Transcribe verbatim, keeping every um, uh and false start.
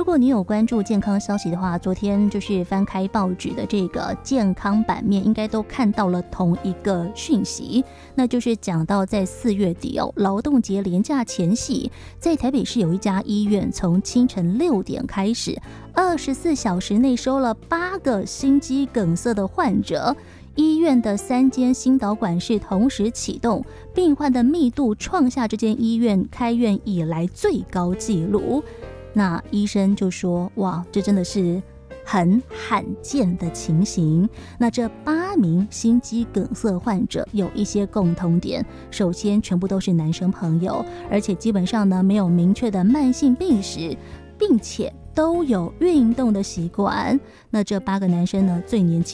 如果你有关注健康消息的话，昨天就是翻开报纸的这个健康版面，应该都看到了同一个讯息，那就是讲到在四月底哦，劳动节连假前夕，在台北市有一家医院从清晨六点开始，二十四小时内收了八个心肌梗塞的患者。医院的三间心导管室同时启动，病患的密度创下这间医院开院以来最高纪录。那医生就说，哇，这真的是很罕见的情形。那这八名心肌梗塞患者有一些共同点，首先全部都是男生朋友，而且基本上呢没有明确的慢性病史，并且都有运动的习惯。那这八个男生呢，最年轻